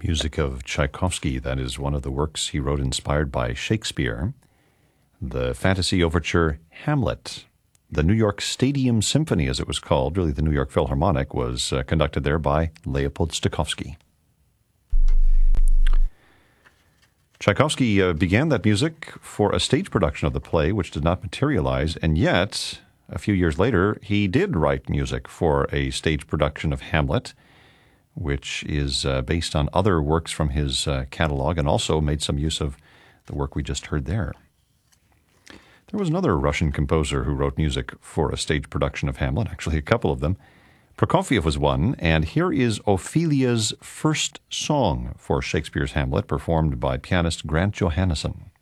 Music of Tchaikovsky, that is one of the works he wrote inspired by Shakespeare. The fantasy overture Hamlet. The New York Stadium Symphony, as it was called, really the New York Philharmonic, was conducted there by Leopold Stokowski. Tchaikovsky began that music for a stage production of the play, which did not materialize, and yet, a few years later, he did write music for a stage production of Hamlet, which is based on other works from his catalog, and also made some use of the work we just heard there. There was another Russian composer who wrote music for a stage production of Hamlet, actually a couple of them. Prokofiev was one, and here is Ophelia's first song for Shakespeare's Hamlet, performed by pianist Grant Johannesson.